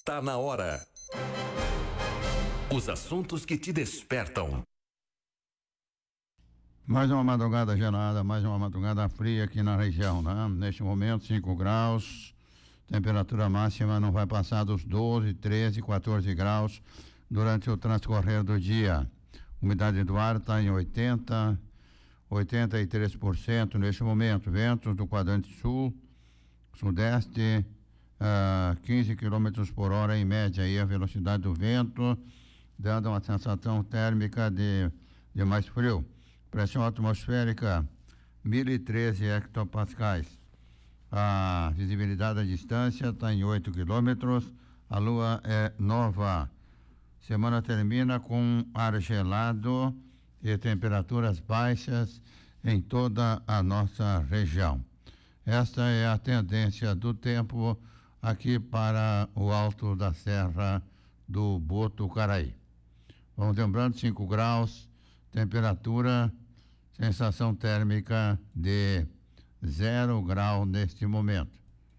Está na hora. Os assuntos que te despertam. Mais uma madrugada gelada, mais uma madrugada fria aqui na região, né? Neste momento, 5 graus, temperatura máxima não vai passar dos 12, 13, 14 graus durante o transcorrer do dia. Umidade do ar está em 83% neste momento. Ventos do quadrante sul, sudeste, 15 km por hora em média, aí a velocidade do vento, dando uma sensação térmica de mais frio. Pressão atmosférica 1013 hectopascais. A visibilidade à distância está em 8 quilômetros. A lua é nova. Semana termina com ar gelado e temperaturas baixas em toda a nossa região. Esta é a tendência do tempo aqui para o alto da Serra do Botucaraí. Vamos lembrando, 5 graus, temperatura, sensação térmica de 0 grau neste momento.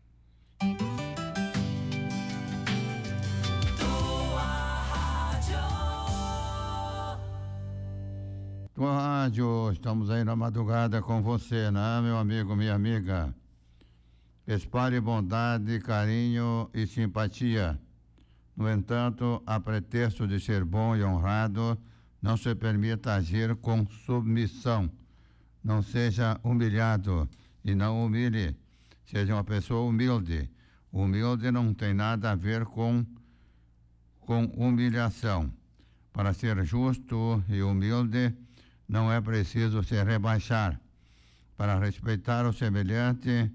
Tua rádio, estamos aí na madrugada com você, né, meu amigo, minha amiga? Espalhe bondade, carinho e simpatia. No entanto, a pretexto de ser bom e honrado, não se permita agir com submissão. Não seja humilhado e não humilhe. Seja uma pessoa humilde. Humilde não tem nada a ver com humilhação. Para ser justo e humilde, não é preciso se rebaixar. Para respeitar o semelhante,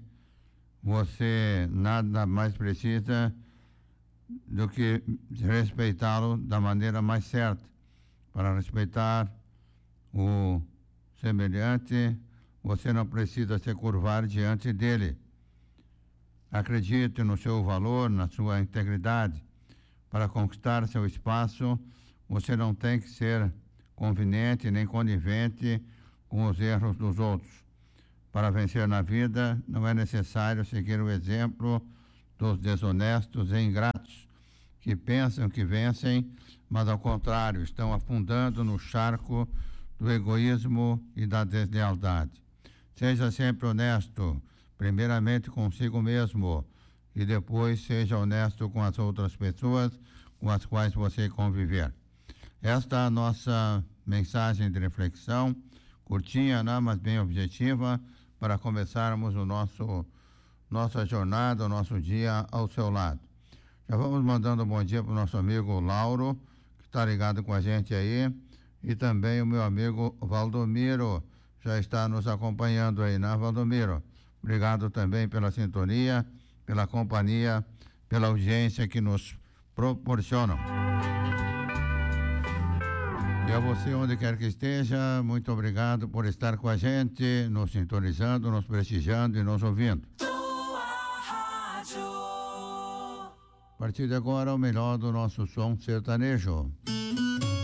você nada mais precisa do que respeitá-lo da maneira mais certa. Para respeitar o semelhante, você não precisa se curvar diante dele. Acredite no seu valor, na sua integridade. Para conquistar seu espaço, você não tem que ser conveniente nem conivente com os erros dos outros. Para vencer na vida, não é necessário seguir o exemplo dos desonestos e ingratos, que pensam que vencem, mas ao contrário, estão afundando no charco do egoísmo e da deslealdade. Seja sempre honesto, primeiramente consigo mesmo, e depois seja honesto com as outras pessoas com as quais você conviver. Esta é a nossa mensagem de reflexão, curtinha, né, mas bem objetiva, para começarmos nossa jornada, o nosso dia ao seu lado. Já vamos mandando um bom dia para o nosso amigo Lauro, que está ligado com a gente aí, e também o meu amigo Valdomiro, já está nos acompanhando aí, né, Valdomiro? Obrigado também pela sintonia, pela companhia, pela audiência que nos proporcionam. E a você, onde quer que esteja, muito obrigado por estar com a gente, nos sintonizando, nos prestigiando e nos ouvindo. A partir de agora, o melhor do nosso som sertanejo.